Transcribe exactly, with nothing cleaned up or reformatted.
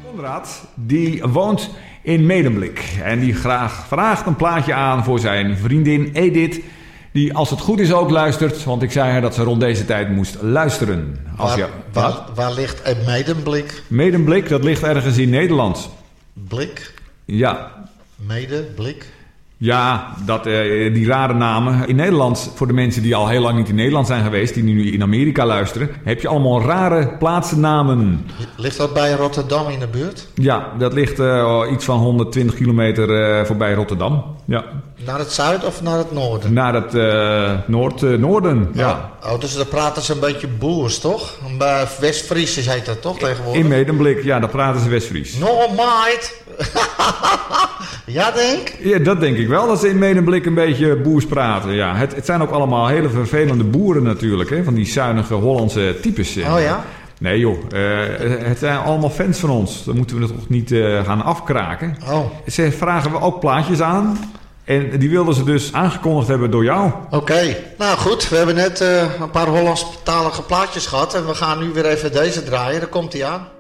Konrad, die woont in Medemblik en die graag vraagt een plaatje aan voor zijn vriendin Edith, die als het goed is ook luistert, want ik zei haar dat ze rond deze tijd moest luisteren. Als Waar, je, waar, waar ligt Medemblik? Medemblik, dat ligt ergens in Nederland. Blik? Ja. Medeblik? Ja, dat, uh, die rare namen. In Nederland, voor de mensen die al heel lang niet in Nederland zijn geweest, die nu in Amerika luisteren, heb je allemaal rare plaatsnamen. Ligt dat bij Rotterdam in de buurt? Ja, dat ligt uh, iets van honderdtwintig kilometer uh, voorbij Rotterdam. Ja. Naar het zuiden of naar het noorden? Naar het uh, noord, uh, noorden, ja. ja. Oh, dus daar praten ze een beetje boers, toch? West-Fries heet dat toch tegenwoordig? In Medemblik, ja, daar praten ze West-Fries. No, mate! Ja, denk? Ja, dat denk ik wel, dat ze in Medemblik een beetje boers praten. Ja, het, het zijn ook allemaal hele vervelende boeren natuurlijk, hè, van die zuinige Hollandse types. Oh ja? Nee joh, uh, het zijn allemaal fans van ons. Dan moeten we het toch niet uh, gaan afkraken. Oh. Ze vragen we ook plaatjes aan. En die wilden ze dus aangekondigd hebben door jou. Oké, okay. Nou goed, we hebben net uh, een paar Hollandstalige plaatjes gehad. En we gaan nu weer even deze draaien, daar komt hij aan.